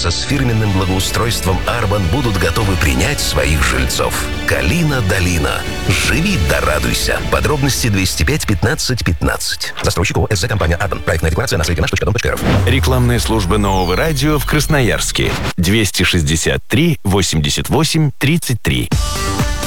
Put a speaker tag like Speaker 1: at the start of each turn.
Speaker 1: познакомиться с фирменным благоустройством Арбан будут готовы принять своих жильцов. Калина Долина. Живи да радуйся. Подробности 205 15 15. Застройщик ООО «СЗ Компания Арбан». Проектная декларация на сайте наш.дом.рф.
Speaker 2: Рекламная служба Нового радио в Красноярске. 263 88 33.